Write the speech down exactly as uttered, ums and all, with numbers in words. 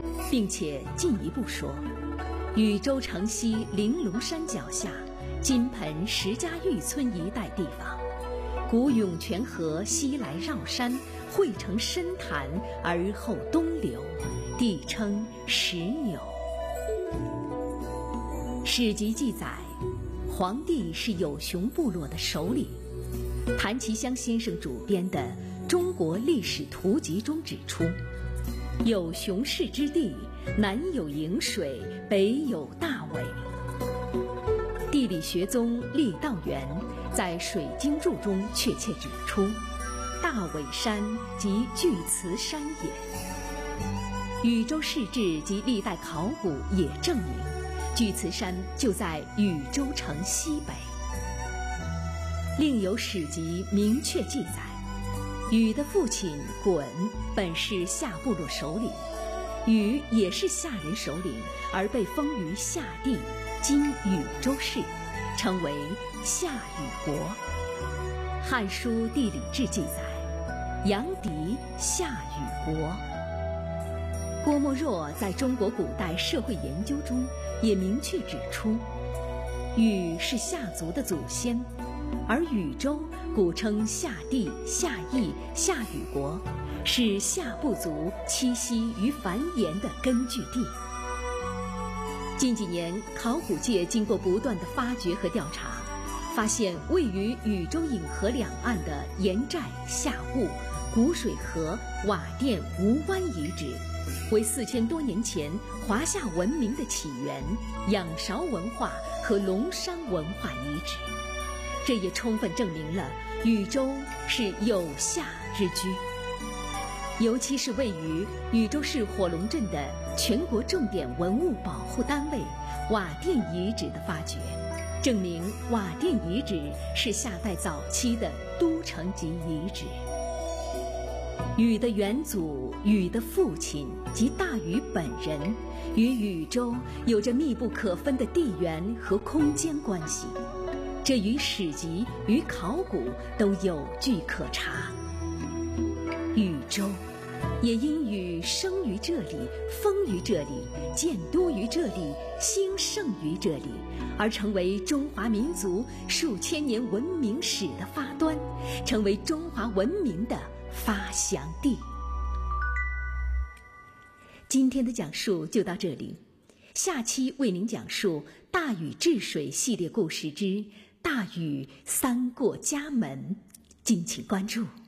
并且进一步说，禹州城西玲珑山脚下金盆石家峪村一带地方，古涌泉河西来绕山，汇成深潭而后东流，地称石纽。史籍记载，黄帝是有熊部落的首领。谭其骧先生主编的《中国历史图集》中指出，有熊氏之地，南有颍水，北有大尾。地理学宗郦道元在《水经注》中确切指出，大尾山即巨慈山也。禹州市志及历代考古也证明，巨慈山就在禹州城西北。另有史籍明确记载，禹的父亲鲧本是夏部落首领，禹也是夏人首领，而被封于夏地，今禹州市，称为夏禹国。《汉书地理志》记载，杨迪夏禹国。郭沫若在中国古代社会研究中也明确指出，禹是夏族的祖先，而禹州古称夏地、夏邑、夏禹国，是夏部族栖息与繁衍的根据地。近几年，考古界经过不断的发掘和调查，发现位于禹州引河两岸的盐寨、夏坞、古水河、瓦店、吴湾遗址，为四千多年前华夏文明的起源、仰韶文化和龙山文化遗址。这也充分证明了禹州是有夏之居。尤其是位于禹州市火龙镇的全国重点文物保护单位瓦店遗址的发掘，证明瓦店遗址是夏代早期的都城级遗址。禹的元祖、禹的父亲及大禹本人与禹州有着密不可分的地缘和空间关系，这与史籍与考古都有据可查。禹州也因禹生于这里，封于这里，建都于这里，兴盛于这里，而成为中华民族数千年文明史的发端，成为中华文明的发祥地。今天的讲述就到这里，下期为您讲述大禹治水系列故事之大禹三过家门，敬请关注。